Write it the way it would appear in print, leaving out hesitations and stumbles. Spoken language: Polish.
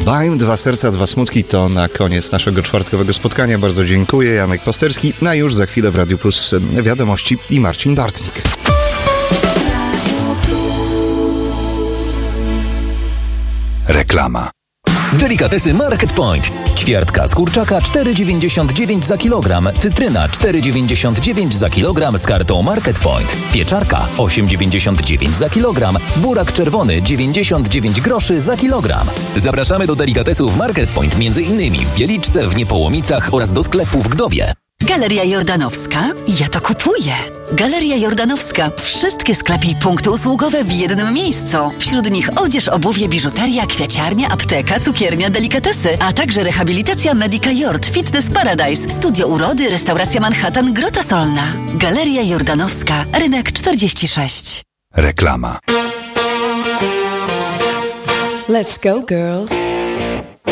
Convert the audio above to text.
Baim, 2 serca, 2 smutki to na koniec naszego czwartkowego spotkania. Bardzo dziękuję. Janek Pasterski. A już za chwilę w Radiu Plus wiadomości i Marcin Bartnik. Reklama. Delikatesy Market Point. Ćwiartka z kurczaka 4,99 za kilogram. Cytryna 4,99 za kilogram z kartą Market Point. Pieczarka 8,99 za kilogram. Burak czerwony 99 groszy za kilogram. Zapraszamy do delikatesów Market Point m.in. w Wieliczce, w Niepołomicach oraz do sklepu w Gdowie. Galeria Jordanowska? Ja to kupuję. Galeria Jordanowska. Wszystkie sklepy i punkty usługowe w jednym miejscu. Wśród nich odzież, obuwie, biżuteria, kwiaciarnia, apteka, cukiernia, delikatesy, a także rehabilitacja Medica Jord, Fitness Paradise, studio urody, restauracja Manhattan, Grota Solna. Galeria Jordanowska, rynek 46. Reklama. Let's go, girls.